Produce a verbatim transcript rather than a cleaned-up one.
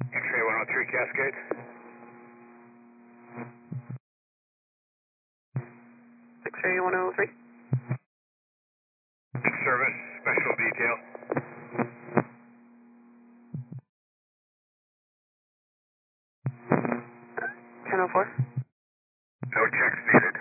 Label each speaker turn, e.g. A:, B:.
A: X-ray one oh three Cascade.
B: X-ray one oh three.
A: Service, special detail.
B: ten oh four.
A: No checks needed.